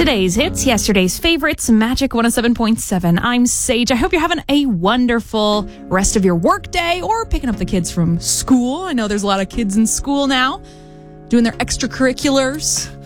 Today's hits, yesterday's favorites, Magic 107.7. I'm Sage. I hope you're having a wonderful rest of your work day or picking up the kids from school. I know there's a lot of kids in school now doing their extracurriculars.